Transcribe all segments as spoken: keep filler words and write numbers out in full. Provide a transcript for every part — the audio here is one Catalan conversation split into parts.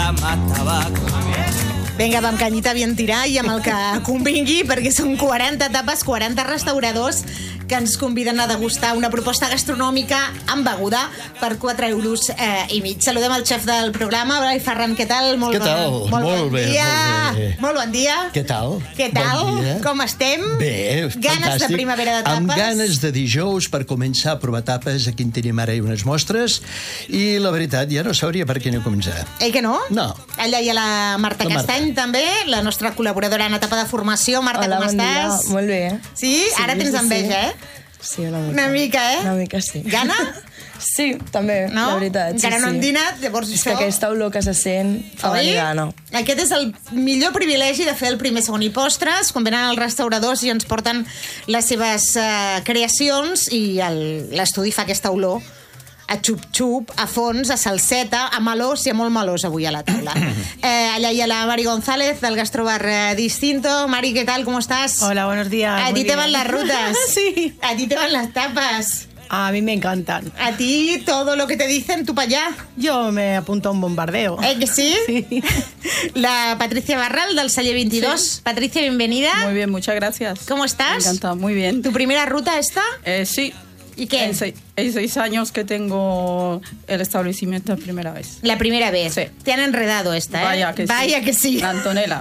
más tabaco. Vinga, amb canyita bien tirar i amb el que convingui, perquè són quaranta tapes, quaranta restauradors que ens conviden a degustar una proposta gastronòmica amb beguda per quatre euros eh, i mig. Saludem el xef del programa, Blai Ferran, què tal? Molt què tal? Bon, molt, molt bon bé, dia. molt bé. Molt bon dia. Què tal? Què tal? Bon dia. Com estem? Bé, ganes fantàstic. de primavera de tapes? Amb ganes de dijous per començar a provar tapes. Aquí en tenim ara unes mostres i la veritat ja no sabria per què no començar. Eh que no? No. Allà hi ha la Marta La Castany, Marta. també, la nostra col·laboradora en etapa de formació. Marta, Hola, com bon estàs? dia. Molt bé. Sí? Sí, Ara tens sí, enveja, sí. eh? Sí, una mica. Una mica, eh? Una mica, sí. Gana? Sí, també, No? la veritat. Encara sí, no sí. hem dinat, llavors És això... que aquesta olor que se sent fa venir gana. Aquest és el millor privilegi de fer el primer, segon i postres, quan venen els restauradors i ens porten les seves uh, creacions i el- l'estudi fa aquesta olor a xup-xup, a fons, a salseta, a melós, hi ha molt melós avui a la taula. Eh, allà hi ha la Mari González, del Gastrobar eh, Distinto. Mari, ¿qué tal? ¿Cómo estás? Hola, buenos días. A muy ti te bien. van las rutas. Sí. A ti te van las tapas. A mí me encantan. A ti todo lo que te dicen, tú para allá. Yo me apunto a un bombardeo. ¿Eh, que sí? Sí. La Patricia Barral, del Celler veintidós. Sí. Patricia, bienvenida. Muy bien, muchas gracias. ¿Cómo estás? Encantado, muy bien. ¿Tu primera ruta esta? Eh, sí. ¿Y qué? En seis, en seis años que tengo el establecimiento la primera vez. La primera vez. Sí. Te han enredado esta, ¿eh? Vaya que sí. Vaya que sí. La Antonella.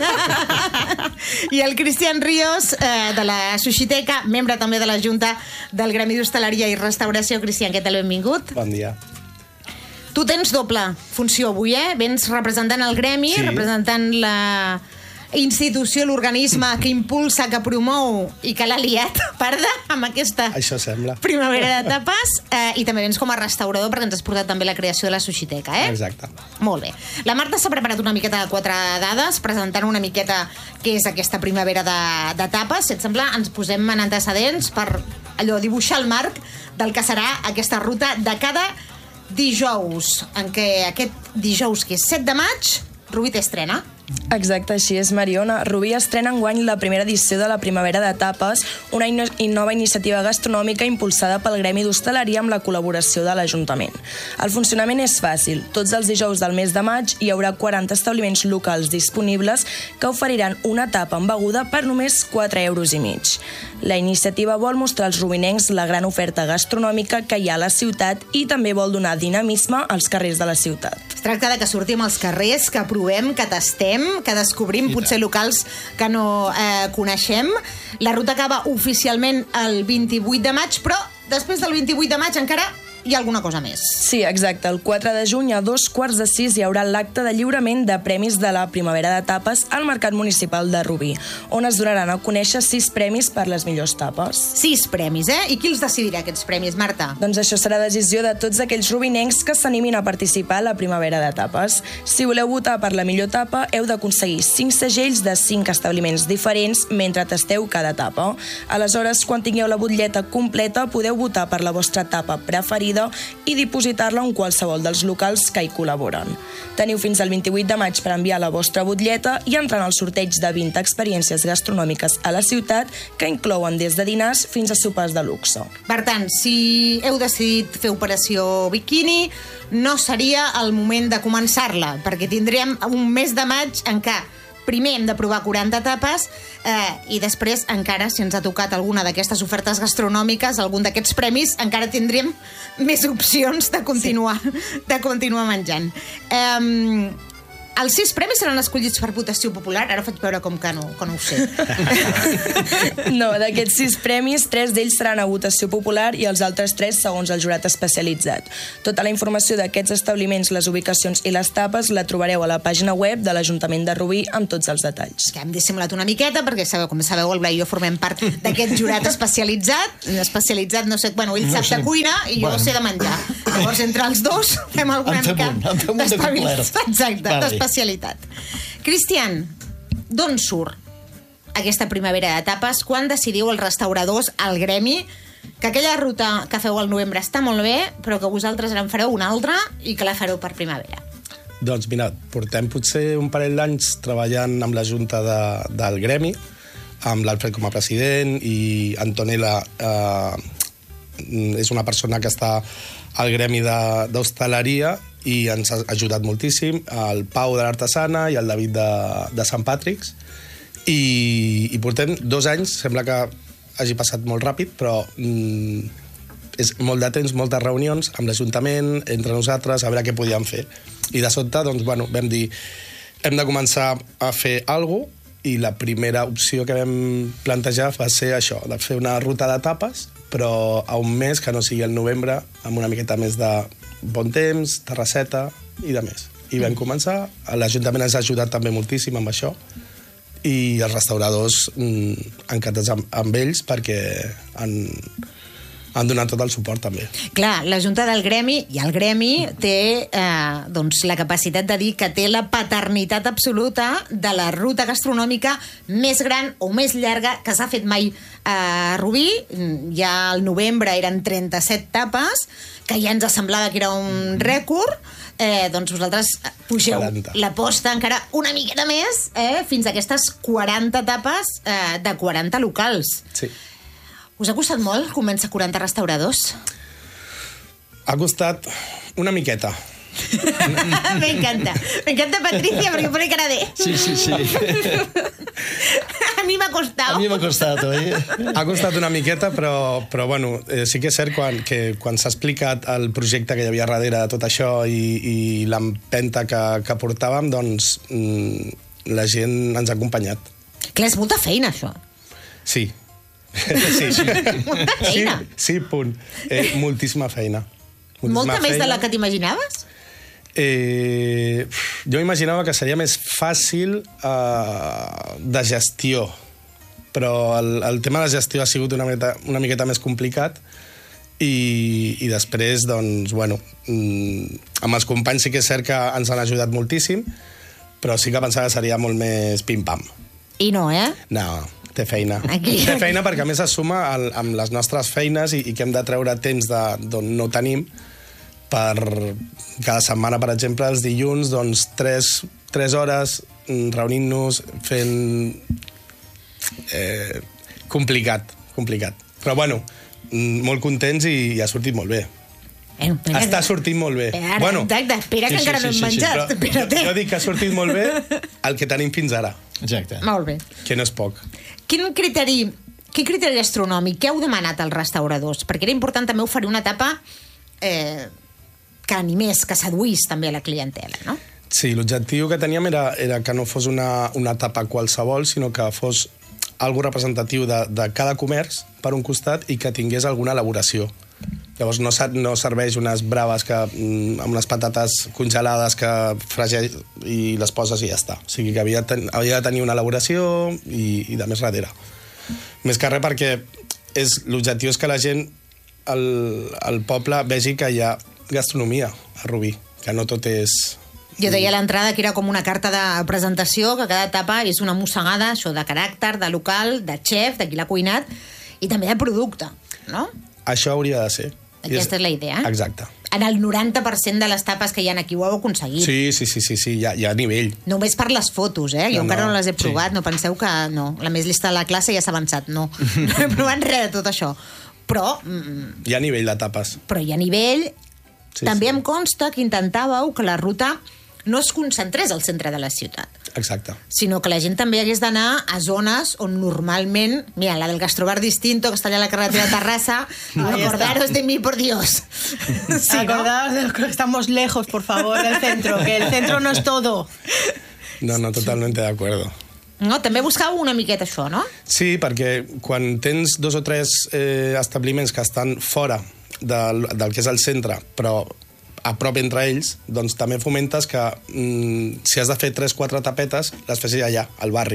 I el Cristian Ríos, eh, de la Sushiteca, membre també de la Junta del Gremi d'Hostaleria i Restauració. Cristian, què tal? Benvingut. Bon dia. Tu tens doble funció avui, eh? Vens representant el gremi, Sí. representant la institució, l'organisme que impulsa, que promou i que l'ha liat, parda, amb aquesta Això sembla. primavera de tapes, eh, i també vens com a restaurador perquè ens has portat també la creació de la Sushiteca, eh? Exacte. Molt bé. La Marta s'ha preparat una miqueta de quatre dades, presentant una miqueta què és aquesta primavera de, de tapes. Si et sembla, ens posem en antecedents per allò dibuixar el marc del que serà aquesta ruta de cada dijous, en què aquest dijous, que és set de maig, Rubí t'estrena. Exacte, així és, Mariona. Rubí estrena enguany la primera edició de la Primavera de Tapes, una inno i nova iniciativa gastronòmica impulsada pel Gremi d'Hostaleria amb la col·laboració de l'Ajuntament. El funcionament és fàcil. Tots els dijous del mes de maig hi haurà quaranta establiments locals disponibles que oferiran una tapa amb beguda per només quatre euros i mig. La iniciativa vol mostrar als rubinencs la gran oferta gastronòmica que hi ha a la ciutat i també vol donar dinamisme als carrers de la ciutat. Es tracta de que sortim als carrers, que provem, que tastem, que descobrim potser locals que no eh, coneixem. La ruta acaba oficialment el vint-i-vuit de maig, però després del vint-i-vuit de maig encara hi ha alguna cosa més. Sí, exacte. El quatre de juny a dos quarts de sis hi haurà l'acte de lliurament de premis de la Primavera de Tapes al Mercat Municipal de Rubí, on es donaran a conèixer sis premis per les millors tapes. Sis premis, eh? I qui els decidirà, aquests premis, Marta? Doncs això serà decisió de tots aquells rubinencs que s'animin a participar a la Primavera de Tapes. Si voleu votar per la millor tapa, heu d'aconseguir cinc segells de cinc establiments diferents mentre tasteu cada tapa. Aleshores, quan tingueu la butlleta completa, podeu votar per la vostra tapa preferida i dipositar-la en qualsevol dels locals que hi col·laboren. Teniu fins al vint-i-vuit de maig per enviar la vostra butlleta i entrar en el sorteig de vint experiències gastronòmiques a la ciutat que inclouen des de dinars fins a sopars de luxe. Per tant, si heu decidit fer operació biquini, no seria el moment de començar-la, perquè tindrem un mes de maig en què primer hem de provar quaranta tapes eh, i després encara, si ens ha tocat alguna d'aquestes ofertes gastronòmiques, algun d'aquests premis, encara tindrem més opcions de continuar, sí. de continuar menjant. Eh, els sis premis seran escollits per votació popular? Ara faig veure com que no, que no ho sé. No, d'aquests sis premis, tres d'ells seran a votació popular i els altres tres segons el jurat especialitzat. Tota la informació d'aquests establiments, les ubicacions i les tapes la trobareu a la pàgina web de l'Ajuntament de Rubí amb tots els detalls. Que hem dissimulat una miqueta, perquè sabeu, com sabeu, el Blai i jo formem part d'aquest jurat especialitzat. Especialitzat, no sé, bueno, ell sap de cuina i jo sé de menjar. Llavors, entre els dos, fem alguna En fem mica un, en fem un de d'especialitat. complet. Exacte, Vale. d'especialitat. Cristian, d'on surt aquesta primavera de tapes? Quan decidiu els restauradors, el gremi, que aquella ruta que feu al novembre està molt bé, però que vosaltres en fareu una altra i que la fareu per primavera? Doncs mira, portem potser un parell d'anys treballant amb la Junta de, del Gremi, amb l'Alfred com a president, i Antonella eh, és una persona que està al Gremi d'Hostaleria, i ens ha ajudat moltíssim, el Pau de l'Artesana i el David de, de Sant Patrick's, i, i portem dos anys, sembla que hagi passat molt ràpid, però mm, és molt de temps, moltes reunions amb l'Ajuntament, entre nosaltres, a veure què podíem fer. I de sobte, doncs, bueno, vam dir, hem de començar a fer alguna cosa, i la primera opció que vam plantejar va ser això, de fer una ruta d'etapes, però a un mes que no sigui el novembre, amb una miqueta més de bon temps, terrasseta i de més. I vam començar, l'Ajuntament ens ha ajudat també moltíssim amb això, i els restauradors mm, encantats amb, amb ells perquè han, han donat tot el suport també. Clar, la Junta del Gremi i el Gremi té eh, doncs, la capacitat de dir que té la paternitat absoluta de la ruta gastronòmica més gran o més llarga que s'ha fet mai a Rubí. Ja al novembre eren trenta-set tapes, que ja ens semblava que era un rècord. Eh, doncs vosaltres pugeu quaranta. L'aposta encara una miqueta més, eh, fins a aquestes quaranta tapes eh, de quaranta locals. Sí. Us ha costat molt convèncer quaranta restauradors? Ha costat una miqueta. M'encanta. M'encanta, Patricia, perquè pone cara de... Sí, sí, sí. A mi m'ha costat. A mi m'ha costat, oi? Ha costat una miqueta, però, però bueno, eh, sí que és cert quan, que quan s'ha explicat el projecte que hi havia darrere de tot això i, i l'empenta que, que portàvem, doncs mm, la gent ens ha acompanyat. Clar, és molta feina, això. Sí. sí, sí. Molta feina. Sí, sí, punt. Eh, moltíssima feina. Moltíssima Molta feina. més de la que t'imaginaves? Eh, jo imaginava que seria més fàcil eh, de gestió, però el, el tema de la gestió ha sigut una miqueta, una miqueta més complicat i, i després, doncs, bueno, mm, amb els companys sí que és cert que ens han ajudat moltíssim, però sí que pensava que seria molt més pim-pam. I no, eh? No, té feina. Aquí. Té feina perquè a més es suma al, amb les nostres feines i, i que hem de treure temps d'on no tenim per cada setmana, per exemple, els dilluns, doncs, tres, tres hores reunint-nos, fent... Eh, complicat, complicat. Però, bueno, molt contents i, i ha sortit molt bé. Eh, espera, Està sortint molt bé. Ara, bueno, exacte, espera que sí, encara sí, no hem sí, menjat. Sí, però jo, jo dic que ha sortit molt bé el que tenim fins ara. Exacte. Molt bé. Que no és poc. Quin criteri, quin criteri gastronòmic, què heu demanat als restauradors? Perquè era important també oferir una etapa eh, que animés, que seduís també a la clientela, no? Sí, l'objectiu que teníem era, era que no fos una, una etapa qualsevol, sinó que fos algo representatiu de, de cada comerç per un costat i que tingués alguna elaboració. Llavors no, no serveix unes braves que, amb unes patates congelades que fregeix i les poses i ja està. O sigui que havia, ten, havia de tenir una elaboració i, i de més darrere. Més que res perquè l'objectiu és que la gent, el, el poble, vegi que hi ha gastronomia a Rubí, que no tot és... Jo deia a l'entrada que era com una carta de presentació, que cada etapa és una mossegada, això de caràcter, de local, de xef, de qui l'ha cuinat, i també de producte, no? Això hauria de ser. Aquesta és la idea. Exacte. En el noranta per cent de les tapes que hi ha aquí ho heu aconseguit. Sí, sí, sí, sí, sí. Hi, ha, hi ha nivell. Només per les fotos, eh? Jo no, encara no. no les he provat, sí. No penseu que no. La més llista de la classe ja s'ha avançat, no. No he provat res de tot això. Però... Mm, hi ha nivell de tapes. Però hi ha nivell... Sí, també sí. Em consta que intentàveu que la ruta no es concentrés al centre de la ciutat. Exacte. Sinó que la gent també hagués d'anar a zones on normalment... Mira, la del Gastrobar Distinto, que està allà a la carretera de Terrassa, acordaros de mí, por Dios. Sí, acordaros de que estamos lejos, por favor, del centro, que el centro no es todo. No, no, totalmente de acuerdo. No, també buscàveu una miqueta això, no? Sí, perquè quan tens dos o tres eh, establiments que estan fora del, del que és el centre, però a prop entre ells, doncs també fomentes que mm, si has de fer tres o quatre tapetes, les fessis allà, al barri.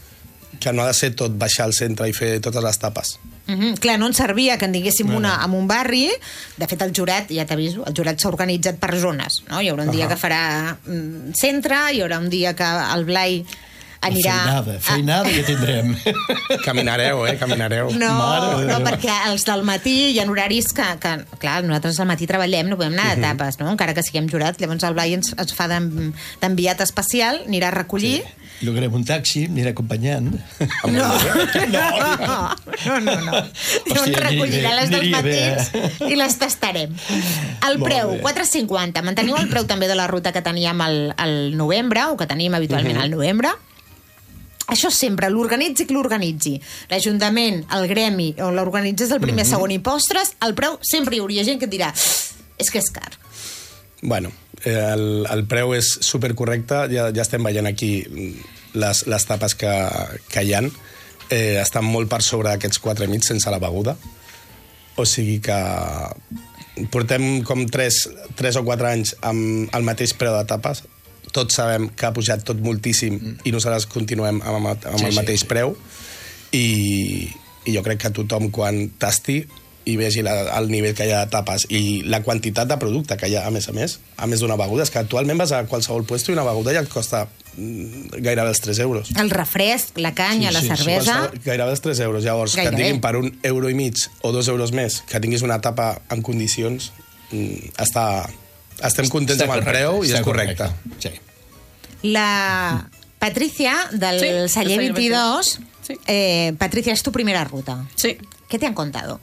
Que no ha de ser tot baixar al centre i fer totes les tapes. Mm-hmm. Clar, no ens servia que en diguéssim no, una no. en un barri. De fet, el jurat, ja t'aviso, el jurat s'ha organitzat per zones, no? Hi haurà un dia uh-huh. que farà mm, centre, hi haurà un dia que el Blai anirà... Feinada, feinada que tindrem. Caminareu, eh? Caminareu. No, Mare no, Déu. perquè els del matí hi ha horaris que, que... Clar, nosaltres al matí treballem, no podem anar de tapes, no? Encara que siguem jurats. Llavors el Blai ens, ens fa d'en- d'enviat especial, anirà a recollir... Sí. Llogarem un taxi, anirà acompanyant. No, no, no, no, no. Hòstia, Hòstia, recollirà aniria les dels bé, aniria matins i les tastarem. El Molt preu, bé. quatre cinquanta. Manteniu el preu també de la ruta que teníem al, al novembre, o que tenim habitualment al novembre. Això sempre, l'organitzi qui l'organitzi. L'Ajuntament, el gremi, o l'organitzes el primer, segon i postres, el preu sempre hi hauria gent que et dirà és que és car. Bueno, eh, el, el preu és supercorrecte, ja, ja estem veient aquí les, les tapes que, que hi ha. Eh, estan molt per sobre aquests quatre i mig sense la beguda. O sigui que portem com tres, tres o quatre anys amb el mateix preu de tapes. Tots sabem que ha pujat tot moltíssim i nosaltres continuem amb, amb Sí, el sí. mateix preu. I, I jo crec que tothom, quan tasti i vegi la, el nivell que hi ha de tapes i la quantitat de producte que hi ha, a més a més, a més d'una beguda, és que actualment vas a qualsevol puesto i una beguda ja et costa mm, gairebé els tres euros. El refresc, la canya, Sí, la sí, sí. cervesa... Qualsevol- Gairebé els tres euros. Llavors, que Gairebé. et diguin per un euro i mig o dos euros més que tinguis una tapa en condicions, mm, està, estem contents Està amb el correcte, preu i està és correcte. Sí. La Patricia, del Sí, del Saller Saller veintidós... Sí. Eh, Patricia, es tu primera ruta. Sí. ¿Qué te han contado?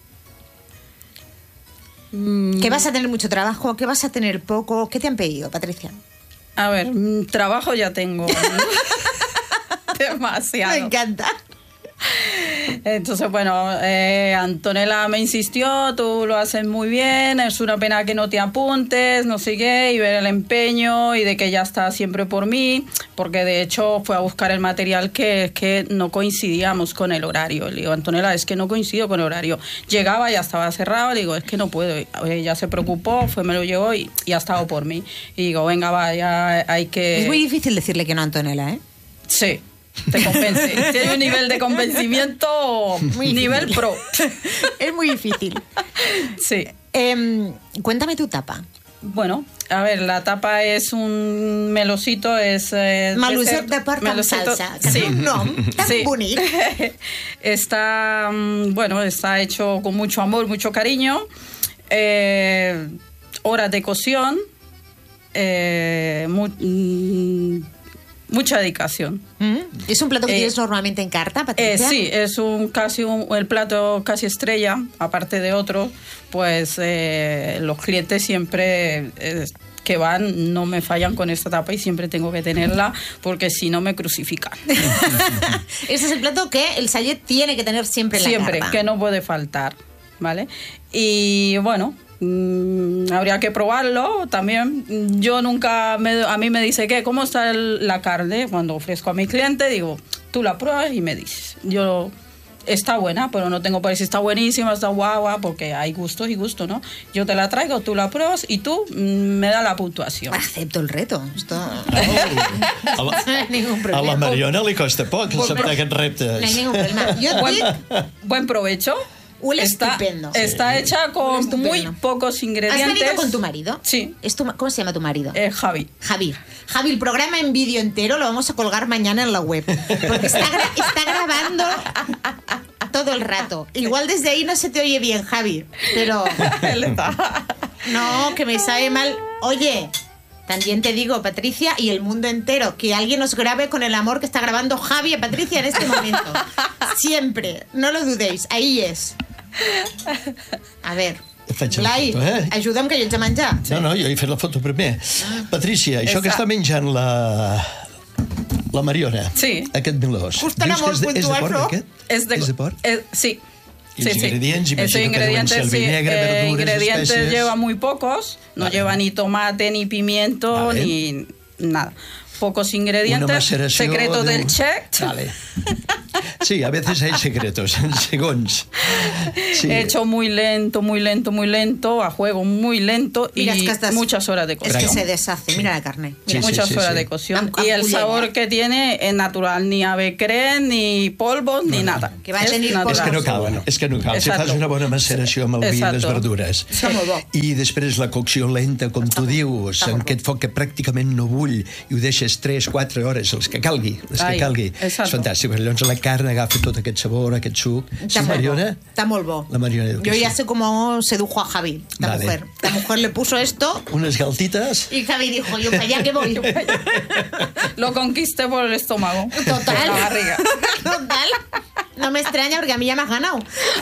¿Que vas a tener mucho trabajo? ¿Que vas a tener poco? ¿Qué te han pedido, Patricia? A ver, mm, trabajo ya tengo. Demasiado. Me encanta. Entonces, bueno, eh, Antonella me insistió, tú lo haces muy bien, es una pena que no te apuntes, no sé qué, y ver el empeño y de que ella está siempre por mí, porque de hecho fue a buscar el material que, que no coincidíamos con el horario. Le digo, Antonella, es que no coincido con el horario. Llegaba, ya estaba cerrado, le digo, es que no puedo. Ella se preocupó, fue, me lo llevó y, y ha estado por mí. Y digo, venga, va, ya hay que... Es muy difícil decirle que no a Antonella, ¿eh? Sí, te convence. Tiene un nivel de convencimiento Muy nivel difícil. pro. Es muy difícil. Sí. Eh, cuéntame tu tapa. Bueno, a ver, la tapa es un melocito, es... Eh, Maluset dessert- de porc amb melocito- salsa, que sí. té un nom tan Sí. bonic. Está, mm, bueno, está hecho con mucho amor, mucho cariño. Eh, horas de cocción. Eh, mu- mm, mucha dedicación. Mm. ¿Es un plato que Eh, tienes normalmente en carta, Eh, Patricia? sí, es un casi un, el plato casi estrella, aparte de otro, pues eh, los clientes siempre eh, que van no me fallan con esta tapa y siempre tengo que tenerla porque si no me crucifican. Ese es el plato que el Saller tiene que tener siempre en Siempre, la carta. que no puede faltar, ¿vale? Y bueno, mm, habría que probarlo también. Yo nunca, me, a mí me dice que cómo está el- la carne. Cuando ofrezco a mi cliente, digo, tú la pruebas y me dices. Yo, está buena, pero no tengo por si está buenísima, está guagua, porque hay gustos y gustos, ¿no? Yo te la traigo, tú la pruebas y tú mm, me das la puntuación. Acepto el reto. Esto... A la, No hay ningún a problema. la Mariona li costa poc acceptar aquests reptes. No hay ningún problema. Yo et Buen, dic... buen provecho. Huele está, estupendo. Está hecha con Huele estupendo. muy pocos ¿Has ingredientes. venido con tu marido? Sí. ¿Es tu ma- ¿Cómo se llama tu marido? Eh, Javi. Javi. Javi, el programa en vídeo entero lo vamos a colgar mañana en la web. Porque está, gra- está grabando todo el rato. Igual desde ahí no se te oye bien, Javi. Pero Él está. no, que me sabe mal. Oye, también te digo, Patricia, y el mundo entero, que alguien nos grabe con el amor que está grabando Javi a Patricia en este momento. Siempre. No lo dudéis. Ahí es. A ver. Faig la Blai, foto, eh? ajuda'm que jo ets a menjar. No, no, jo he fet la foto primer. Patricia, això que Esa- està menjant la, la Mariona, Sí. aquest melós, Justo dius que és de, és de l'amor porc, puntual, aquest? Es de, És de porc? eh, sí. I els ingredients, imagino Esos que deuen ingredientes, ser el sí, vinagre, eh, verdures, ingredientes espècies. lleva muy pocos, no Vale. lleva ni tomate, ni pimiento, Vale. ni nada. Pocos Una ingredientes, maceració secreto de del un- chef. Vale. Sí, a veces hay secretos, segons. Sí. He hecho muy lento, muy lento, muy lento, a juego muy lento Mira, y es que estás- muchas horas de Es cocción. que se deshace, mira la carne. Sí, Mira. sí, muchas sí, horas sí. de cocción. Am- y el ampullera. sabor que tiene es natural, ni ave crème, ni polvos, ni nada. Que va a Es tenir natural. És que no cal, Bueno. és que no cal. Si Exacto. fas una bona maceració amb el vi i les Exacto. verdures. Està molt bo. I després la cocció lenta, com tu dius, està en molt bo. aquest foc que pràcticament no bull, i ho deixes tres quatre hores, els que calgui, les que Ai, calgui. exacto. És fantàstic, perquè llavors la carn agafa tot aquest sabor, aquest suc. Está Sí, muy Mariona? bo. Está muy bo. La Mariona diu que Yo ya sí. sé cómo sedujo a Javi, la Vale. mujer. La mujer le puso esto Unes galtites. y Javi dijo, yo para allá que voy. Lo conquisté por el estómago. Total. Por la barriga. Total. No me extraña porque a mí ya me has ganado.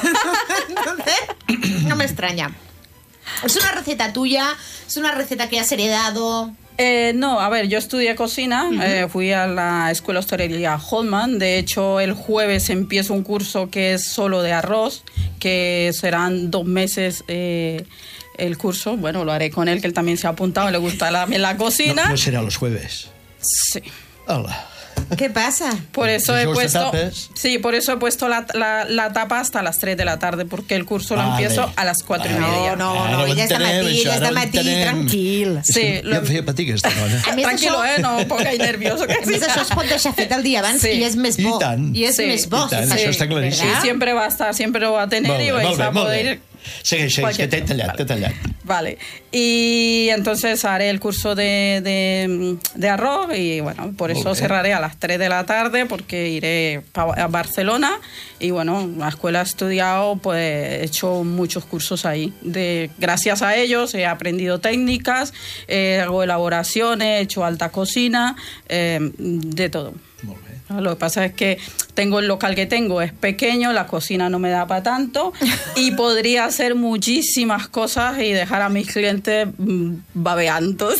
Entonces, no me extraña. Es una receta tuya, es una receta que has heredado. Eh, no, a ver, yo estudié cocina, eh, fui a la escuela hostelería Holman. De hecho, el jueves empiezo un curso que es solo de arroz, que serán dos meses eh, el curso. Bueno, lo haré con él, que él también se ha apuntado, le gusta la, la cocina. No, no serà los jueves. Sí. Hola. ¿Qué pasa? Por eso he Dijous de puesto, tapes. sí, por eso he puesto la, la, la tapa hasta las tres de la tarde, porque el curso lo Vale. empiezo a las cuatro y Vale. media. No, no, Ara no, ho ella és de entenem, matí, ella això, és de ara ho matí, entenem. tranquil. És Sí, que lo- ja em feia patir aquesta dona. A més, Tranquilo, això, eh, no pongáis nervioso. Que a més, això es pot deixar fet el dia abans Sí. i és més I bo. tant. I és Sí, més bo. i tant, si això fas- està claríssim. Sí, ¿verdad? siempre va a estar, siempre lo va a tener Molt y bé, vais molt bé, a molt poder bé. ir. Segueix, segueix, que t'he tallat, t'he tallat. Vale, y entonces haré el curso de, de, de arroz y bueno, por Muy eso bien. cerraré a las tres de la tarde porque iré pa- a Barcelona y bueno, la escuela he estudiado, pues he hecho muchos cursos ahí. De, gracias a ellos he aprendido técnicas, eh, hago elaboraciones, he hecho alta cocina, eh, de todo. Molt bé. Lo que pasa es que tengo el local que tengo, es pequeño, la cocina no me da para tanto y podría hacer muchísimas cosas y dejar a mis clientes mm, babeantos.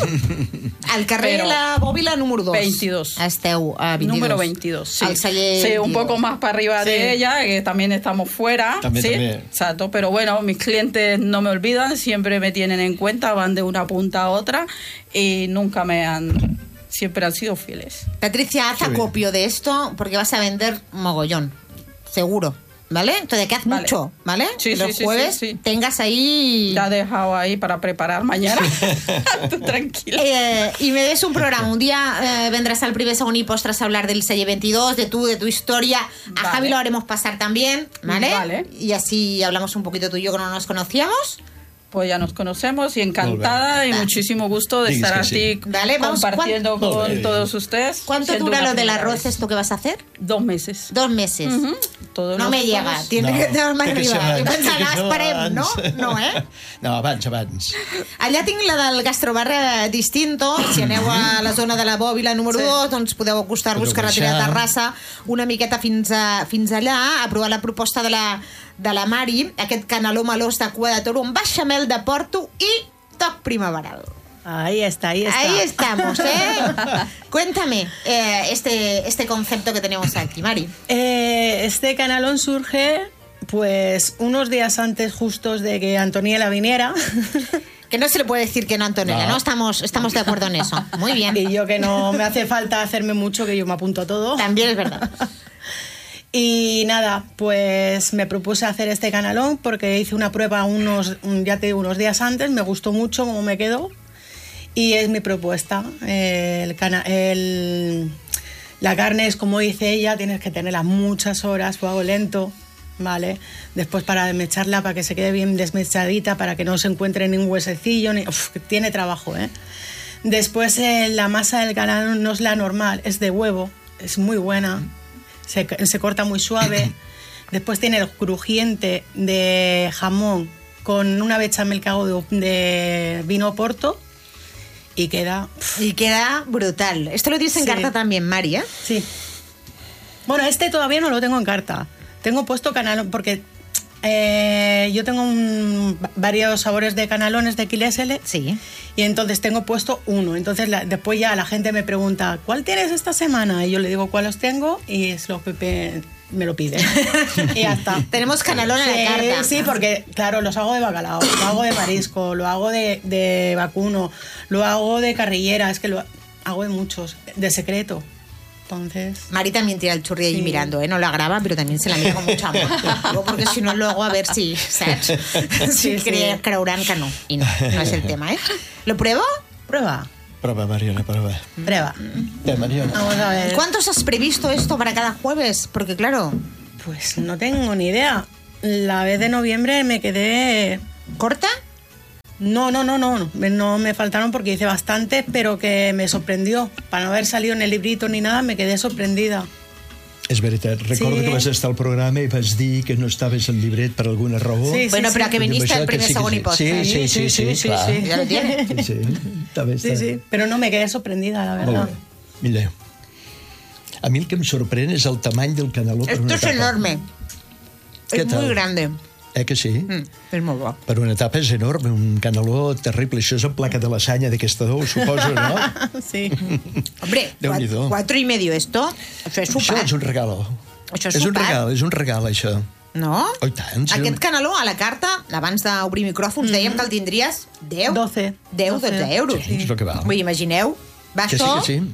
Al carrer Pero- de la Bòbila número dos. veintidós. Esteu a veintidós. Número veintidós, sí. Al celler Sí, un veintidós. poco más para arriba de ella, que también estamos fuera. También, sí, también. exacto. Pero bueno, mis clientes no me olvidan, siempre me tienen en cuenta, van de una punta a otra y nunca me han... Siempre han sido fieles. Patricia, haz Qué bien. acopio de esto porque vas a vender mogollón, seguro, ¿vale? Entonces, que haz Vale. mucho, ¿vale? Sí, Los sí, sí, jueves sí, sí. tengas ahí... Ya he dejado ahí para preparar mañana. Tú tranquila. Eh, y me des un programa. Un día eh, vendrás al primer segundo y postres a hablar del Celler veintidós, de tú, de tu historia. A Vale. Javi lo haremos pasar también, ¿vale? Vale. Y así hablamos un poquito tú y yo que no nos conocíamos. Pues ya nos conocemos y encantada y Vale. muchísimo gusto de Dices estar que sí. aquí Vale, vamos, compartiendo ¿cuánto- con Muy bien. todos ustedes. ¿Cuánto Siendo dura una lo del primera arroz vez. esto que vas a hacer? Dos meses. Dos meses. Ujú. Todos No los me jueves. llega, tiene No, que estar más té que ser arriba. Jo abans, pensava, té que ser esperem, no? abans. No, eh? No, abans, abans. Allà tinc la del gastrobar eh, Distinto. Si aneu a la zona de la Bòbila número Sí. dos, doncs podeu acostar-vos Podeu carretera de baixar. Terrassa una miqueta fins, a, fins allà, a provar la proposta de la, de la Mari, aquest caneló melós de cua de toro amb beixamel de porto i toc primaveral. Ahí está, ahí está. Ahí estamos, ¿eh? Cuéntame eh, este, este concepto que tenemos aquí, Mari. Eh, este canalón surge pues unos días antes justos de que Antoniela viniera. Que no se le puede decir que no, Antonella, No. ¿no? Estamos, estamos de acuerdo en eso. Muy bien. Y yo que no me hace falta hacerme mucho, que yo me apunto a todo. También es verdad. Y nada, pues me propuse hacer este canalón porque hice una prueba unos, un- ya te digo, unos días antes, me gustó mucho cómo me quedó y es mi propuesta. Eh, El cana- el- la carne es como dice ella, tienes que tenerla muchas horas, fuego lento, ¿vale? Después para desmecharla, para que se quede bien desmechadita, para que no se encuentre ningún huesecillo, ni, uf, que tiene trabajo, ¿eh? Después eh, la masa del canalón no es la normal, es de huevo, es muy buena. Se, se corta muy suave. Después tiene el crujiente de jamón con una bechamel que hago de, de vino porto y queda... Y queda brutal. Esto lo tienes en Sí. carta también, Mari, ¿eh? Sí. Bueno, este todavía no lo tengo en carta. Tengo puesto canalón porque eh, yo tengo un- varios sabores de canalones de Quilésele. Sí. Y entonces tengo puesto uno. Entonces la- después ya la gente me pregunta, ¿cuál tienes esta semana? Y yo le digo cuáles tengo y es lo que pe- me lo pide. Y ya está. Tenemos canalón en Sí, la carta. sí, porque claro, los hago de bacalao, lo hago de marisco, lo hago de, de vacuno, lo hago de carrillera, es que lo hago de muchos, de secreto entonces... Mari también tira el churri allí Sí. mirando, ¿eh? No la graba, pero también se la mira con mucho amor. Digo, porque si no, luego a ver si, ¿sabes? Si Sí, cre sí. creuran que no. Y no, no es el tema, ¿eh? ¿Lo pruebo? Prueba, Prueba, Mariona, prueba. prueba. Ya, Mariona. Vamos a ver. ¿Cuántos has previsto esto para cada jueves? Porque claro, Pues no tengo ni idea. La vez de noviembre me quedé... ¿corta? No, no, no, no. Me- No me faltaron porque hice bastante, pero que me sorprendió. Para no haver salido en el librito ni nada, me quedé sorprendida. És veritat, recordo Sí. que vas estar al programa i vas dir que no estaves al llibret per alguna raó. Sí, sí, Bueno, sí. pero a que I amb viniste això al que primer, sí que segon sí. i posta. Sí, sí, sí, sí, sí, clar. sí. Ya lo tiene. Sí, sí, està bé, Sí, està sí. bé. Pero no, me quedé sorprendida, la Molt verdad. bé. Mira, a mi el que em sorprèn és el tamany del caneló per Esto una es tapa. enorme. ¿Qué Es tal? muy grande. Eh que sí? Mm, es muy guapo. Per una tapa és enorme, un caneló terrible. Això és en placa de lasanya d'aquesta dou, suposo, no? Sí. Hombre, Déu-n'hi-do. cuatro, cuatro y medio esto, això és Això sopat. és un regal. Això és és un sopat. regal, és un regal, això. No? Oh, i tant, sí. Aquest caneló, a la carta, abans d'obrir micròfons, dèiem que el tindries deu, doce. deu, dotze euros. Sí, és el que val. Vull dir, imagineu, va Que sí, això que sí.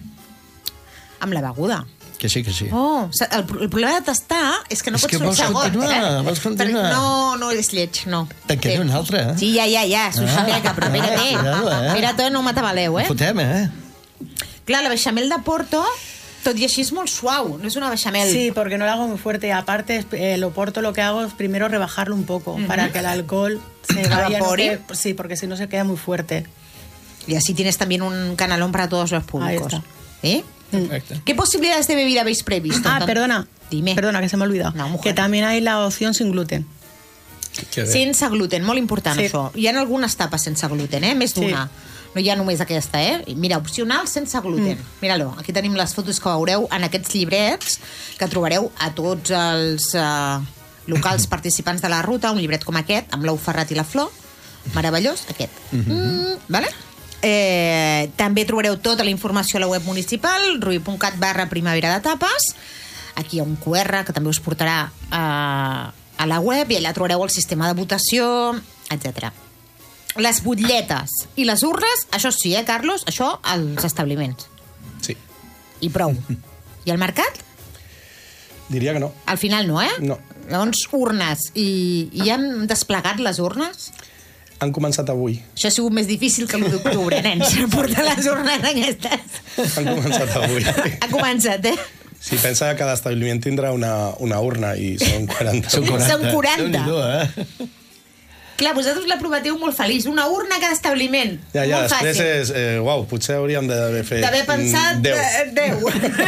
amb la beguda. Que sí, que sí. Oh, sa- el, el problema de tastar és que no És pots que fer un vols segon. continuar, eh? vols continuar. Perquè no, no és lleig, no. Te'n queda Sí. un altre, eh? Sí, ja, ja, ja, suixateca, però Ah, espera't, cuidado, eh? espera't, no m'atabaleu, eh? Fotem, eh? Clar, la beixamel de Porto, tot i així és molt suau, no és una beixamel. Sí, porque no lo hago muy fuerte. Y aparte, eh, el oporto lo que hago es primero rebajarlo un poco para que el alcohol se vaya. no ¿Evapore? que- sí, porque si no se queda muy fuerte. Y así tienes también un canalón para todos los públicos. Ahí está. ¿Eh? Perfecte. ¿Qué posibilidades de bebida habéis previsto? Ah, Tan- perdona. Dime. Perdona, que se me ha olvidado. No, mujer. que también hay la opción sin gluten. Que bé. Sense gluten, molt important, Sí. això. Hi ha algunes tapes sense gluten, eh? Més Sí. d'una. No hi ha només aquesta, eh? I mira, opcional sense gluten. Mm. Mira-lo, aquí tenim les fotos que veureu en aquests llibrets que trobareu a tots els uh, locals participants de la ruta, un llibret com aquest, amb l'ou ferrat i la flor, meravellós, aquest. Mm, vale? Eh, també trobareu tota la informació a la web municipal, rui punt cat barra primavera de tapes. Aquí hi ha un Q R que també us portarà a, a la web i allà trobareu el sistema de votació, etcètera. Les butlletes i les urnes, això sí, eh, Carlos? Això als establiments. Sí. I prou. I al mercat? Diria que no. Al final no, eh? No. Llavors, urnes. I, i han desplegat les urnes? Han començat avui. Això ha sigut més difícil que l'u d'octubre, nens, portar les urnes aquestes. Han començat avui. Ha començat, eh? Sí, pensa que cada establiment tindrà una, una urna i són quaranta. Són Són quaranta. Déu-n'hi-do, eh? Clar, vosaltres la prometeu molt feliç. Una urna a cada establiment. Ja, ja, molt després fàcil. és... Eh, uau, potser hauríem d'haver fet... D'haver pensat mm, deu. eh, deu.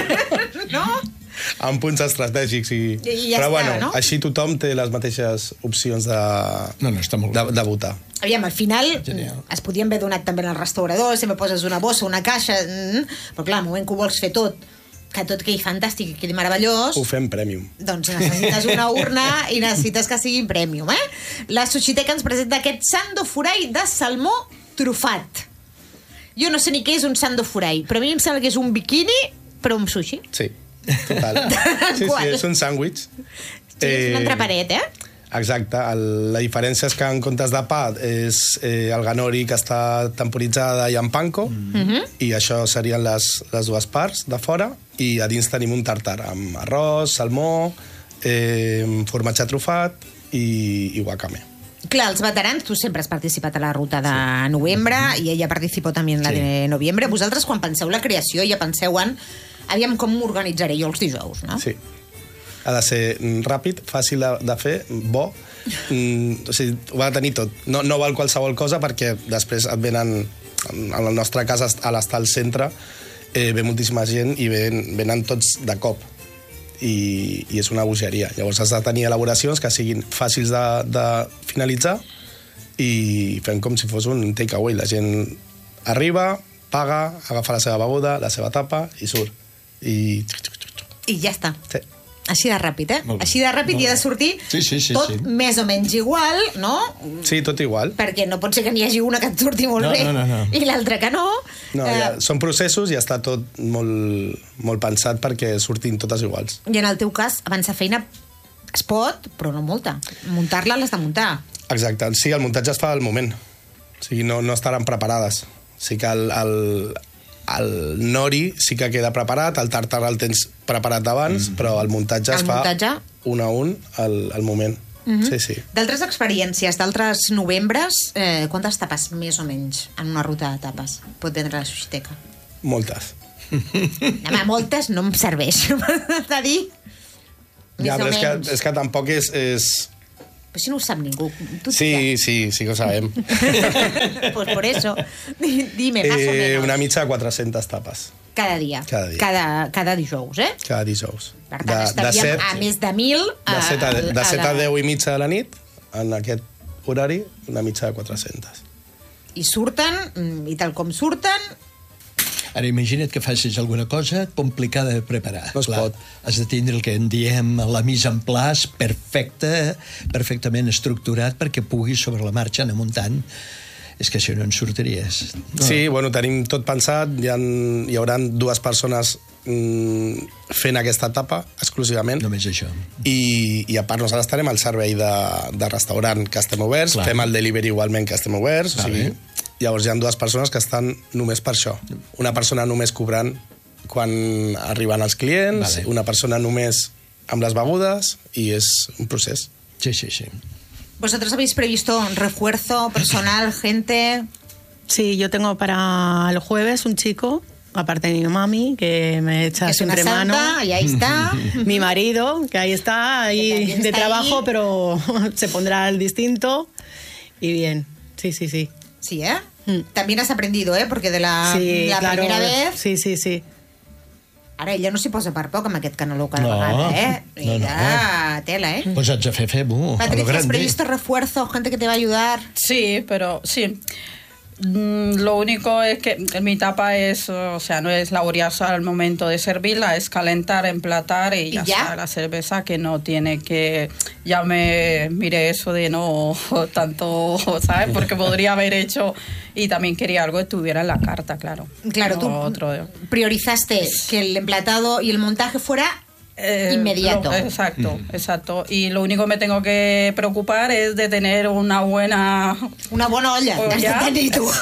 no? En punts estratègics. I... I ja Però està, bueno, no? així tothom té les mateixes opcions de, No, no, està molt de, bé. de votar. Aviam, al final Genial. es podien haver donat també als restauradors, sempre poses una bossa, una caixa, mm, però clar, al moment que ho vols fer tot, que tot quedi fantàstic i quedi meravellós, Ho fem premium. doncs necessites una urna i necessites que sigui premium, eh? La Sushiteca ens presenta aquest sando furai de salmó trufat. Jo no sé ni què és un sando furai, però a mi em sembla que és un biquini, però un sushi. Sí, total. Sí, sí, Qual? és un sàndwich. Sí, és un entreparet, eh? Exacte. El, la diferència és que en comptes de pa és eh, el ganori que està temporitzada i amb panko, mm -hmm. i això serien les, les dues parts de fora, i a dins tenim un tartar amb arròs, salmó, eh, formatge trufat i, i wakame. Clar, els veterans, tu sempre has participat a la ruta de novembre i ella participó també en la Sí. de novembre. Vosaltres, quan penseu la creació, ja penseu en aviam com m'organitzaré jo els dijous, no? Sí. Ha de ser mm, ràpid, fàcil de, de fer, bo. Mm, o sigui, ho ha de tenir tot. No, no val qualsevol cosa perquè després et venen... En el nostre cas, a l'estar al centre, eh, ve moltíssima gent i ven, venen tots de cop. I, i és una bogeria. Llavors has de tenir elaboracions que siguin fàcils de, de finalitzar i fem com si fos un takeaway. La gent arriba, paga, agafa la seva beguda, la seva tapa i surt. I... I ja està. Sí. Així de ràpid, eh? Molt bé. Així de ràpid i ha de sortir Sí, sí, sí, tot sí. més o menys igual, no? Sí, tot igual. Perquè no pot ser que n'hi hagi una que et surti molt No, bé no, no, no. i l'altra que no. No, Eh, ja, són processos i està tot molt, molt pensat perquè surtin totes iguals. I en el teu cas, abans de feina es pot, però no molta. Muntar-la l'has de muntar. Exacte. Sí, el muntatge es fa al moment. O sigui, no, no estaran preparades. O sigui que el, el, el nori sí que queda preparat, el tartar el tens preparat d'abans, mm. però el muntatge El es fa muntatge? un a un al, al moment. Mm-hmm. Sí, sí. D'altres experiències, d'altres novembres, eh, quantes tapes més o menys en una ruta de tapes pot tindre la Suixiteca? Moltes. Home, moltes no em serveix de dir. Més Ja, o però és que, menys. és que tampoc és... és... Però si no ho sap ningú. Tu Sí, sí, sí que ho sabem. Pues por eso. Dime, más o Eh, menos. una mitja de quatre-centes tapes, Cada dia. Cada dia. Cada, cada dijous, eh? cada dijous. Per tant, estaríem a més de mil... de set a, de set a la- deu i mitja de la nit, en aquest horari, una mitja de quatre-centes. I surten, mm, i tal com surten, Ara imagina't que facis alguna cosa complicada de preparar. No es pot. Has de tindre el que en diem la mise en place perfecta, perfectament estructurat perquè puguis sobre la marxa anar muntant. És que si no en sortiries. No. Sí, bueno, tenim tot pensat, hi, ha, hi haurà dues persones mm, fent aquesta etapa exclusivament. Només això. I, i a part nosaltres estarem al servei de, de restaurant que estem oberts, Clar. fem el delivery igualment que estem oberts, o Vale. sigui, llavors hi ha dues persones que estan només per això. Una persona només cobrant quan arriben els clients, Vale. una persona només amb les begudes, i és un procés. Sí, sí, sí. ¿vosotros habéis previsto un refuerzo personal, gente? Sí, yo tengo para el jueves un chico, aparte de mi mami, que me echa Que es una siempre santa, mano. y ahí está. Mi marido, que ahí está, Que ahí también de está trabajo, ahí. pero se pondrá el distinto. Y bien, sí, sí, sí. Sí, ¿eh? Mm. También has aprendido, ¿eh? Porque de la, sí, la claro. primera vez... Sí, sí, sí. Ara ella no s'hi posa per poc amb aquest caneló cada No, vegada, eh? no, Ella, tela, eh? Pues haig de fer, fem-ho. a lo Patricia, ¿has grande. previsto refuerzo? ¿Gente que te va a ayudar? Sí, pero sí. Mm, Lo único es que mi tapa es, o sea, no es laboriosa al momento de servirla, es calentar, emplatar y ya, ¿Y ya? está la cerveza, que no tiene que... Ya me miré eso de no tanto, ¿sabes? Porque podría haber hecho... Y también quería algo que estuviera en la carta, claro. Claro, No tú otro, priorizaste que el emplatado y el montaje fuera Eh, inmediato. lo- exacto, exacto. Y lo único que me tengo que preocupar es de tener una buena... Una bona olla, Olla. que has de tenir tu.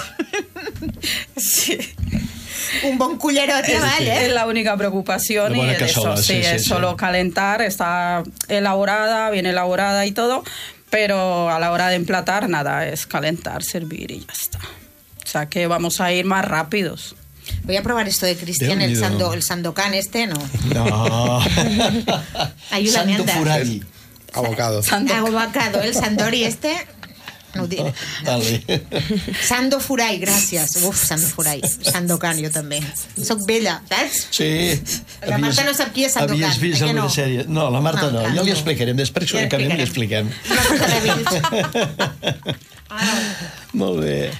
Sí. Un bon cullerote, Es, vale. es la única preocupación Una y buena es eso, cazola, sí, sí, sí, es sí. solo calentar, está elaborada, bien elaborada y todo, pero a la hora de emplatar nada, es calentar, servir y ya está. O sea que vamos a ir más rápidos. Voy a probar esto de Cristian, el, Déu-n'hi-do. sando, el sandokan este, no. No. Ayúdame, Santo anda. Furari. Avocado. Avocado, el sandori este... No ho diré. Vale. Sando Furai, gràcies. Uf, Sando Furai. Sandokan, jo també. Soc vella, saps? Sí. La Marta no sap qui és Sandokan, Havies vist eh que alguna no? sèrie? No, la Marta No, no. clar, Ja li no. explicarem. Després Ja que acabem li l'explicarem. expliquem. Una cosa de vells. Molt bé.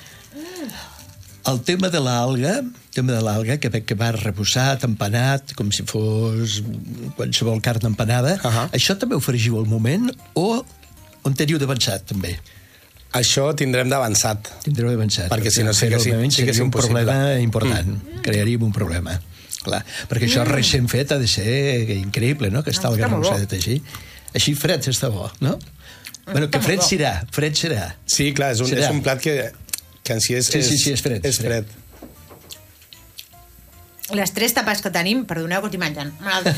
El tema de l'alga, el tema de l'alga, que, que va reposat, empanat, com si fos qualsevol carn empanada, uh Ahà. -huh. Això també ho fregiu al moment o on teniu d'avançat, també? Això tindrem d'avançat. Tindreu d'avançat. Perquè si no sí que sí- Òbviament, sí que és seria un impossible. problema important. Mm. Crearíem un problema. Clar, perquè això recent fet ha de ser increïble, no?, que està No, el està molt garroset així. Així fred està bo, no? Bueno, que molt fred bo. serà, fred serà. Sí, clar, és un, Serà. és un plat que, que en si és, Sí, sí, sí, és fred, És és fred. fred. Les tres tapes que tenim, perdoneu que estic menjant.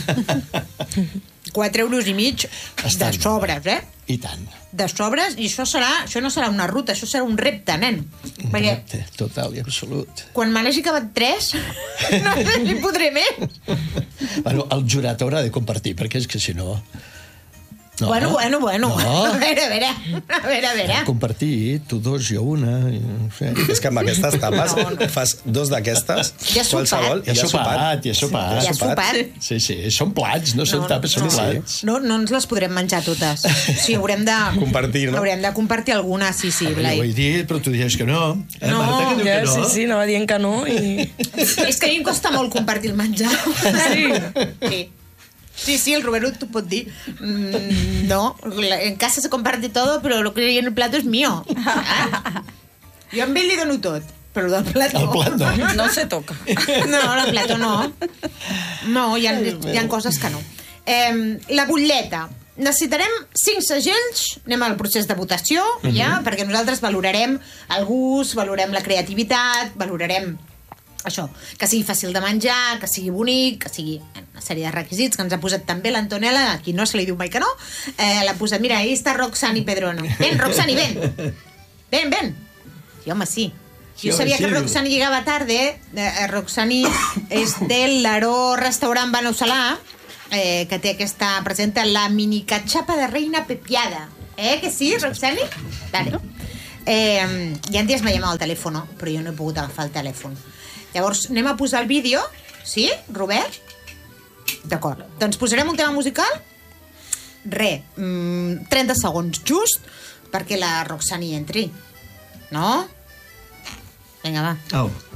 quatre euros i mig Estan de bé. sobres, eh? I tant. De sobres, i això serà, això no serà una ruta, això serà un repte, nen. Perquè Correcte, total i absolut. quan me n'hagi acabat tres, no sé si podré més. Bueno, el jurat haurà de compartir, perquè és que si no... No. Bueno, bueno, bueno. No. A veure, a veure, a veure, a veure. Compartir, tu dos, jo una... i No sé. És que amb aquestes tapes No, no. fas dos d'aquestes, Ja has sopat. qualsevol, Ja has sopat, ja has sopat. Ja has sopat. Sí, sí, són plats, no són tapes, són no, plats. no, no ens les podrem menjar totes. Sí, haurem de... Compartir, no? Haurem de compartir alguna, sí, sí, Jo ho he Blai. dit, però tu dius que no. Eh, No, Marta, que diu Ja, que no. sí, sí, anava dient que no i... És que a mi em costa molt compartir el menjar. Sí? Sí. Sí, sí, el Roberto te puede decir. Mm, no, la- en casa se comparte todo, pero lo que hay en el plato es mío. Ah. Jo amb ell li dono tot, però del plat El no. plat no. No se toca. No, el plato no. No, hi ha, hi ha coses que no. Eh, la butlleta. Necessitarem cinc segells, anem al procés de votació, ja, perquè nosaltres valorarem el gust, valorem la creativitat, valorem això, que sigui fàcil de menjar, que sigui bonic, que sigui una sèrie de requisits que ens ha posat també l'Antonella, a qui no se li diu mai que no, eh, l'ha posat, mira, ahí està Roxani Pedrono. Ven, Roxani, ven. Ven, ven. Sí, home, sí. Jo sabia que Roxani llegava tarde. Eh, Roxani és del Laró Restaurant Banau Salà, eh, que té aquesta, presenta la mini catxapa de reina pepiada. Eh, que sí, Roxani? Vale. Eh, ja en dies me llamava al telèfon, però jo no he pogut agafar el telèfon. Llavors, anem a posar el vídeo. Sí, Robert? D'acord. Doncs posarem un tema musical. Re, mmm, trenta segons, just, perquè la Roxani entri. No? Vinga, va. Au.